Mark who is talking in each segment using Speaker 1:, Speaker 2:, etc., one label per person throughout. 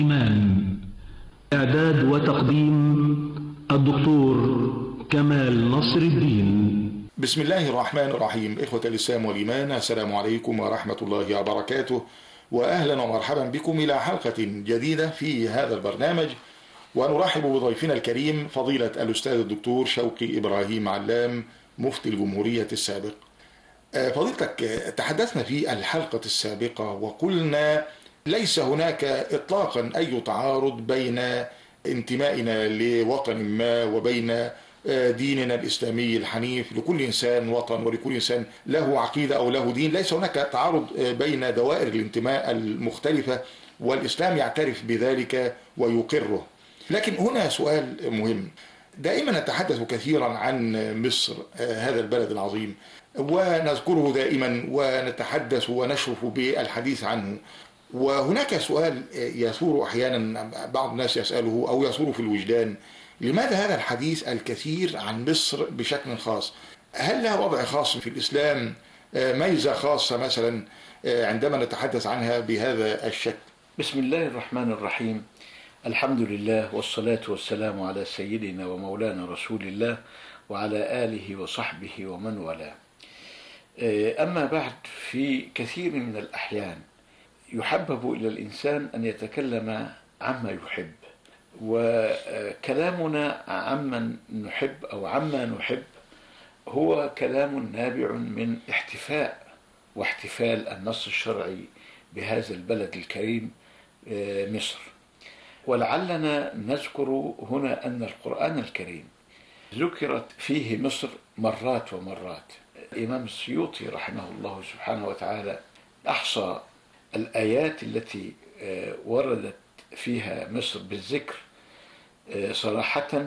Speaker 1: إيمان. إعداد وتقديم الدكتور كمال نصر الدين.
Speaker 2: بسم الله الرحمن الرحيم. إخوة الإسلام والإيمان، السلام عليكم ورحمة الله وبركاته، وأهلا ومرحبا بكم إلى حلقة جديدة في هذا البرنامج. ونرحب بضيفنا الكريم فضيلة الأستاذ الدكتور شوقي إبراهيم علام، مفتي الجمهورية السابق. فضيلتك، تحدثنا في الحلقة السابقة وقلنا ليس هناك إطلاقا أي تعارض بين انتمائنا لوطن ما وبين ديننا الإسلامي الحنيف. لكل إنسان وطن ولكل إنسان له عقيدة أو له دين، ليس هناك تعارض بين دوائر الانتماء المختلفة، والإسلام يعترف بذلك ويقره. لكن هنا سؤال مهم. دائما نتحدث كثيرا عن مصر، هذا البلد العظيم، ونذكره دائما ونتحدث ونشرف بالحديث عنه. وهناك سؤال يثور أحيانا بعض الناس يسأله أو يثور في الوجدان: لماذا هذا الحديث الكثير عن مصر بشكل خاص؟ هل لها وضع خاص في الإسلام، ميزة خاصة مثلا عندما نتحدث عنها بهذا الشكل؟
Speaker 3: بسم الله الرحمن الرحيم. الحمد لله والصلاة والسلام على سيدنا ومولانا رسول الله وعلى آله وصحبه ومن والاه. أما بعد، في كثير من الأحيان يحبب إلى الإنسان أن يتكلم عما يحب، وكلامنا عمن نحب أو عما نحب هو كلام نابع من احتفاء واحتفال النص الشرعي بهذا البلد الكريم مصر. ولعلنا نذكر هنا أن القرآن الكريم ذكرت فيه مصر مرات ومرات. الإمام السيوطي رحمه الله سبحانه وتعالى أحصى الآيات التي وردت فيها مصر بالذكر صراحة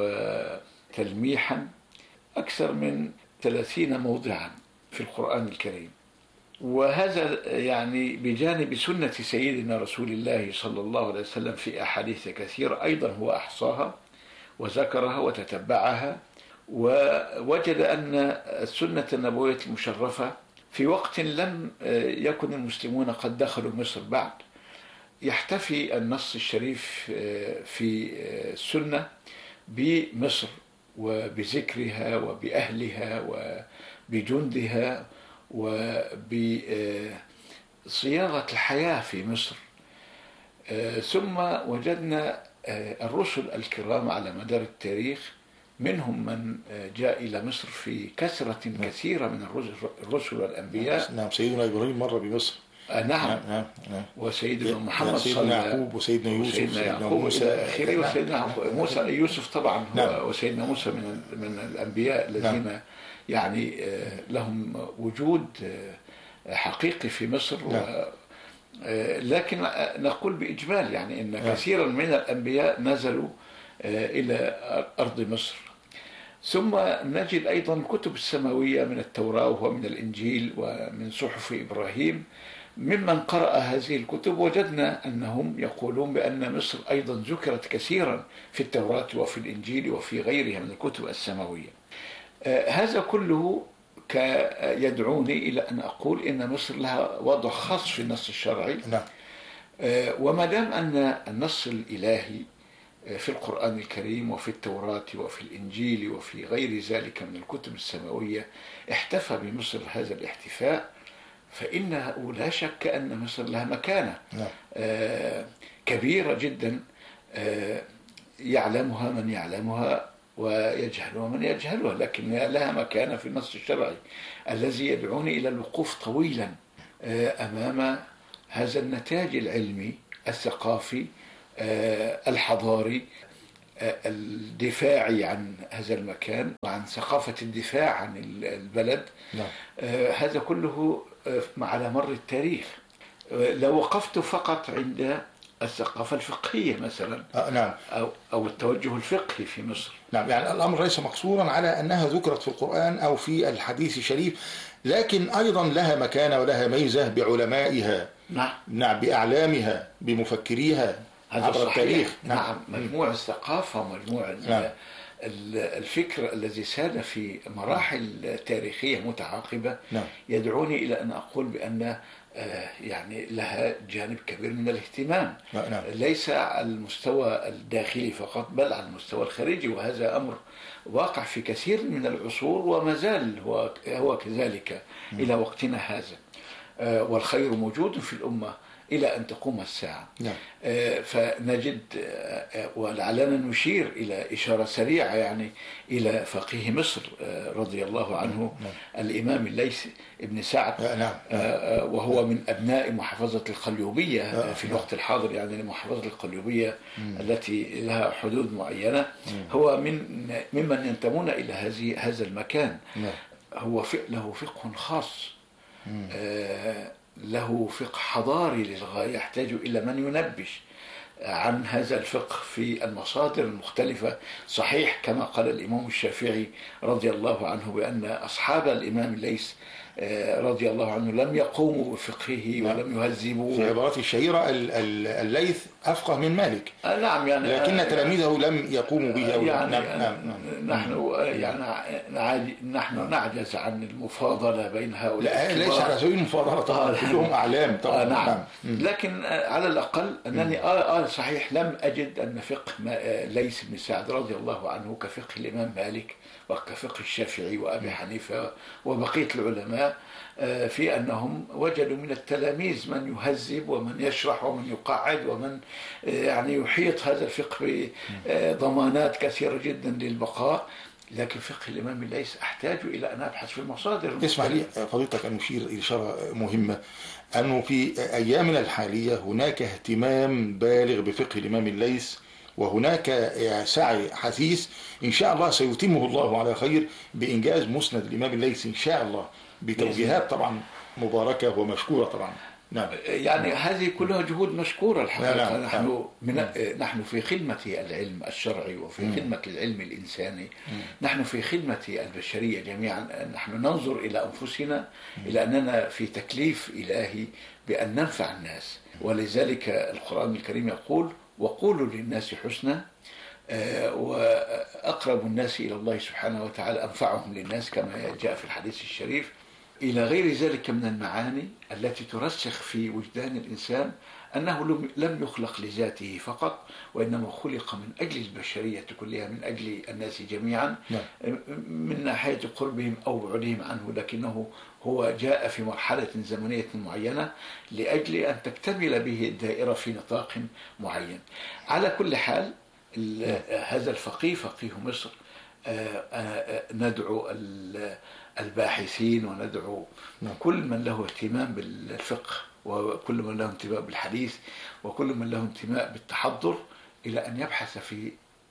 Speaker 3: وتلميحا أكثر من 30 موضعا في القرآن الكريم. وهذا يعني بجانب سنة سيدنا رسول الله صلى الله عليه وسلم في أحاديث كثيرة أيضا هو أحصاها وذكرها وتتبعها، ووجد أن السنة النبوية المشرفة في وقت لم يكن المسلمون قد دخلوا مصر بعد، يحتفي النص الشريف في السنة بمصر وبذكرها وبأهلها وبجندها وبصياغة الحياة في مصر. ثم وجدنا الرسل الكرام على مدار التاريخ، منهم من جاء إلى مصر في كثرة كثيرة من الرسل والأنبياء.
Speaker 2: نعم، سيدنا إبراهيم مر بمصر.
Speaker 3: نعم.
Speaker 2: وسيدنا
Speaker 3: محمد
Speaker 2: سيدنا يعقوب وسيدنا يوسف
Speaker 3: وسيدنا موسى آخره، وسيدنا موسى يوسف طبعا هو وسيدنا موسى من الأنبياء الذين يعني لهم وجود حقيقي في مصر. لكن نقول بإجمال يعني إن كثيرا من الأنبياء نزلوا إلى أرض مصر. ثم نجد أيضا الكتب السماوية من التوراة ومن الإنجيل ومن صحف إبراهيم. ممن قرأ هذه الكتب وجدنا أنهم يقولون بأن مصر أيضا ذكرت كثيرا في التوراة وفي الإنجيل وفي غيرها من الكتب السماوية. هذا كله يدعوني إلى أن أقول إن مصر لها وضع خاص في النص الشرعي. وما دام أن النص الإلهي في القرآن الكريم وفي التوراة وفي الإنجيل وفي غير ذلك من الكتب السماوية احتفى بمصر هذا الاحتفاء، فإنه لا شك أن مصر لها مكانة كبيرة جدا، يعلمها من يعلمها ويجهلها من يجهلها، لكن لها مكانة في النص الشرعي الذي يدعوني إلى الوقوف طويلا أمام هذا النتاج العلمي الثقافي الحضاري الدفاعي عن هذا المكان وعن ثقافة الدفاع عن البلد. هذا كله على مر التاريخ. لو وقفت فقط عند الثقافة الفقهية مثلا أو التوجه الفقهي في مصر،
Speaker 2: يعني الأمر ليس مقصورا على أنها ذكرت في القرآن أو في الحديث الشريف، لكن أيضا لها مكانة ولها ميزة بعلمائها. نعم، بأعلامها، بمفكريها عبر التاريخ.
Speaker 3: نعم. مجموع الثقافة ومجموع الفكر الذي ساد في مراحل تاريخية متعاقبة يدعوني إلى أن أقول بأن يعني لها جانب كبير من الاهتمام.
Speaker 2: نعم.
Speaker 3: ليس على المستوى الداخلي فقط بل على المستوى الخارجي، وهذا أمر واقع في كثير من العصور وما زال هو كذلك إلى وقتنا هذا. والخير موجود في الأمة إلى أن تقوم الساعة.
Speaker 2: نعم.
Speaker 3: فنجد ولعلنا نشير إلى إشارة سريعة يعني إلى فقيه مصر رضي الله عنه. نعم. الإمام الليث بن سعد.
Speaker 2: نعم.
Speaker 3: وهو من أبناء محافظة القليوبية في الوقت الحاضر، يعني محافظة القليوبية التي لها حدود معينة. هو ممن ينتمون إلى هذا المكان. هو له فقه خاص، له فقه حضاري للغاية، يحتاج إلى من ينبش عن هذا الفقه في المصادر المختلفة. صحيح كما قال الإمام الشافعي رضي الله عنه بأن أصحاب الإمام الليث رضي الله عنه لم يقوموا بفقهه ولم يهذبوه.
Speaker 2: في عبارته الشهيرة الليث أفقه من مالك.
Speaker 3: نعم، يعني
Speaker 2: لكن تلاميذه لم يقوموا به.
Speaker 3: نحن نعجز عن المفاضلة بين هؤلاء.
Speaker 2: لا، ليس على سبيل المفاضلة طبعا، كلهم أعلام طبعا.
Speaker 3: نعم. لكن على الأقل أنني صحيح لم أجد أن فقه ليث بن سعد رضي الله عنه كفقه الإمام مالك وكفقه الشافعي وأبي حنيفة وبقية العلماء، في أنهم وجدوا من التلاميذ من يهذب ومن يشرح ومن يقعد ومن يعني يحيط هذا الفقه بضمانات كثيرة جدا للبقاء. لكن فقه الإمام الليث أحتاج إلى أن أبحث في المصادر.
Speaker 2: اسمح لي فضيلتك أن نشير إشارة مهمة، أنه في أيامنا الحالية هناك اهتمام بالغ بفقه الإمام الليث، وهناك سعي حثيث إن شاء الله سيتمه الله على خير بإنجاز مسند الإمام الليث إن شاء الله، بتوجيهات طبعا مباركة ومشكورة طبعا. نعم.
Speaker 3: يعني هذه كلها جهود مشكورة الحقيقة. نحن في خدمة العلم الشرعي وفي خدمة العلم الإنساني. نحن في خدمة البشرية جميعا. نحن ننظر إلى أنفسنا إلى أننا في تكليف إلهي بأن ننفع الناس، ولذلك القرآن الكريم يقول: وقولوا للناس حسنا، وأقرب الناس إلى الله سبحانه وتعالى أنفعهم للناس كما جاء في الحديث الشريف، إلى غير ذلك من المعاني التي ترسخ في وجدان الإنسان أنه لم يخلق لذاته فقط، وإنما خلق من أجل البشرية كلها، من أجل الناس جميعا، من ناحية قربهم أو بعدهم عنه، لكنه هو جاء في مرحلة زمنية معينة لأجل أن تكتمل به الدائرة في نطاق معين. على كل حال هذا الفقيه، فقيه مصر، ندعو الباحثين وندعو كل من له اهتمام بالفقه وكل من له انتماء بالحديث وكل من له انتماء بالتحضر إلى أن يبحث في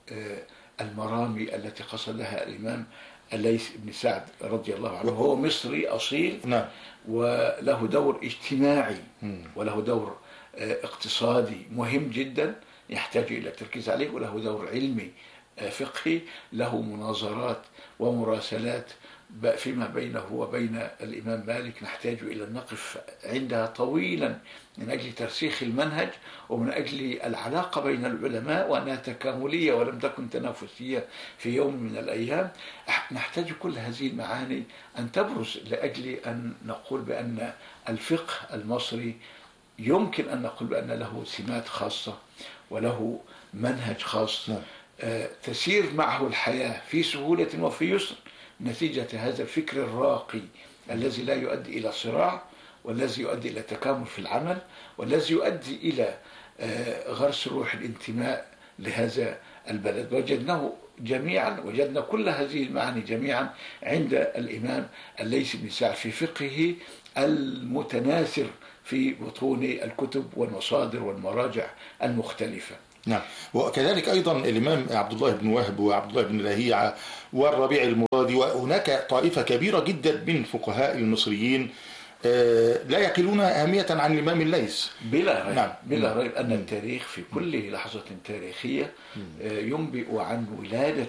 Speaker 3: المرامي التي قصد لها الإمام الليث بن سعد رضي الله عنه. هو مصري أصيل. نعم. وله دور اجتماعي وله دور اقتصادي مهم جدا يحتاج إلى التركيز عليه، وله دور علمي فقهي، له مناظرات ومراسلات فيما بينه وبين الإمام مالك نحتاج إلى أن نقف عندها طويلا من أجل ترسيخ المنهج ومن أجل العلاقة بين العلماء، وأنها تكاملية ولم تكن تنافسية في يوم من الأيام. نحتاج كل هذه المعاني أن تبرز لأجل أن نقول بأن الفقه المصري يمكن أن نقول بأن له سمات خاصة وله منهج خاص تسير معه الحياة في سهولة وفي يسر، نتيجة هذا الفكر الراقي الذي لا يؤدي إلى صراع، والذي يؤدي إلى تكامل في العمل، والذي يؤدي إلى غرس روح الانتماء لهذا البلد. وجدنا كل هذه المعاني جميعا عند الإمام الليث بن سعد في فقهه المتناثر في بطون الكتب والمصادر والمراجع المختلفة.
Speaker 2: نعم. وكذلك أيضا الإمام عبد الله بن وهب وعبد الله بن لهيعة والربيع المرادي، وهناك طائفة كبيرة جدا من فقهاء المصريين لا يقلون أهمية عن الإمام الليث.
Speaker 3: بلا ريب. نعم. بلا ريب أن التاريخ في كل لحظة تاريخية ينبئ عن ولادة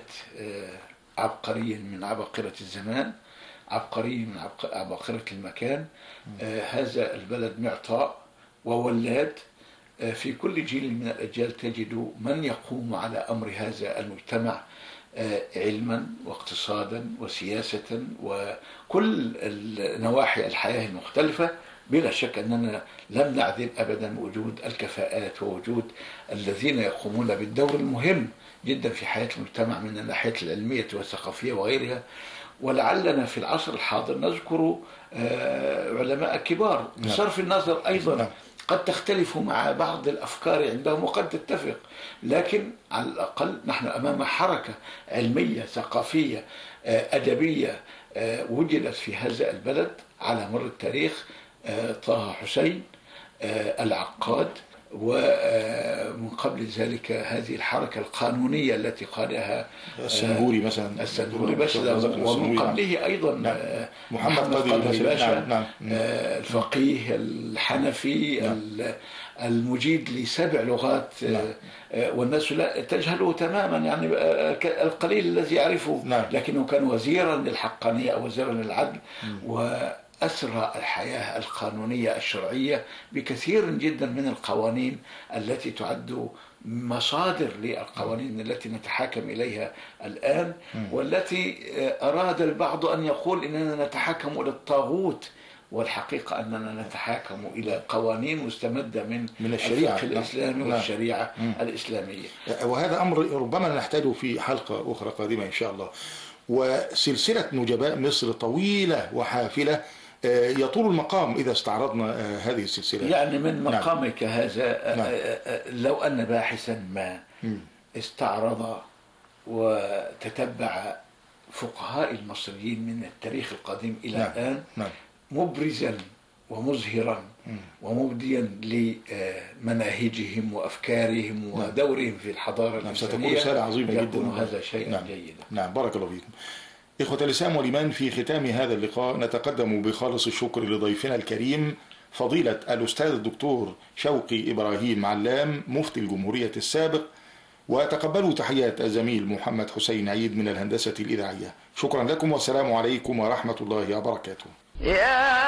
Speaker 3: عبقري من عباقرة الزمان، عبقري من عباقرة المكان. هذا البلد معطاء وولاد. في كل جيل من الأجيال تجد من يقوم على أمر هذا المجتمع علما واقتصادا وسياسة وكل نواحي الحياة المختلفة بلا شك أننا لم نعدم أبدا وجود الكفاءات ووجود الذين يقومون بالدور المهم جدا في حياة المجتمع من الناحية العلمية والثقافية وغيرها. ولعلنا في العصر الحاضر نذكر علماء كبار بصرف النظر أيضا قد تختلف مع بعض الأفكار عندهم وقد تتفق، لكن على الأقل نحن أمام حركة علمية ثقافية أدبية وجدت في هذا البلد على مر التاريخ. طه حسين، العقاد، ومن قبل ذلك هذه الحركة القانونية التي قادها
Speaker 2: السنهوري مثلا،
Speaker 3: السنهوري ومن قبله أيضا محمد قاضي باشا، الفقيه الحنفي المجيد ل7 لغات، والناس لا تجهله تماما، يعني القليل الذي يعرفه، لكنه كان وزيرا للحقانية أو وزيرا للعدل، أسرى الحياة القانونية الشرعية بكثير جدا من القوانين التي تعد مصادر للقوانين التي نتحاكم إليها الآن، والتي أراد البعض أن يقول إننا نتحاكم إلى الطاغوت، والحقيقة أننا نتحاكم إلى قوانين مستمدة من الشريعة الإسلامي والشريعة الإسلامية.
Speaker 2: وهذا أمر ربما نحتاجه في حلقة أخرى قادمة إن شاء الله. وسلسلة نجباء مصر طويلة وحافلة، يطول المقام إذا استعرضنا هذه السلسلة.
Speaker 3: يعني من مقامك هذا لو أن باحثا ما استعرض وتتبع فقهاء المصريين من التاريخ القديم إلى الآن مبرزا ومظهرا ومبديا لمناهجهم وأفكارهم ودورهم في الحضارة الإسلامية،
Speaker 2: ستكون رسالة عظيمة جدا،
Speaker 3: هذا شيء جيد.
Speaker 2: بارك الله فيكم. إخوة الإسلام والإيمان، في ختام هذا اللقاء نتقدم بخالص الشكر لضيفنا الكريم فضيلة الأستاذ الدكتور شوقي إبراهيم علام مفتي الجمهورية السابق، وتقبلوا تحيات الزميل محمد حسين عيد من الهندسة الإذاعية. شكرا لكم والسلام عليكم ورحمة الله وبركاته.